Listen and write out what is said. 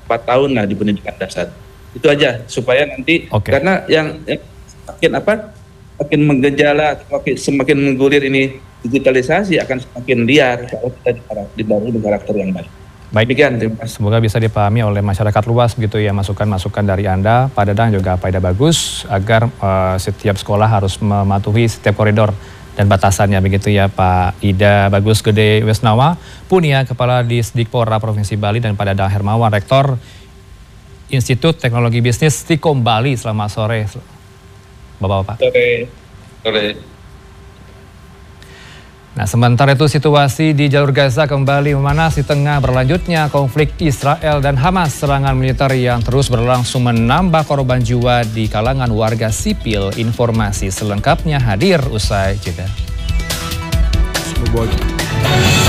4 tahun lah di pendidikan dasar. Itu aja supaya nanti karena yang makin menggejala, semakin menggulir ini digitalisasi akan semakin liar kalau tidak dibangun karakter yang baik. Baik, semoga bisa dipahami oleh masyarakat luas begitu ya masukan-masukan dari Anda, Pak Dadang juga Pak Ida Bagus, agar setiap sekolah harus mematuhi setiap koridor dan batasannya begitu ya Pak Ida Bagus Gede Wesnawa, Punia, Kepala Disdikpora Provinsi Bali, dan Pak Dadang Hermawan, Rektor Institut Teknologi Bisnis Stikom Bali. Selamat sore Bapak-Bapak. Sore. Nah, sementara itu situasi di jalur Gaza kembali memanas di tengah berlanjutnya konflik Israel dan Hamas. Serangan militer yang terus berlangsung menambah korban jiwa di kalangan warga sipil. Informasi selengkapnya hadir usai jeda.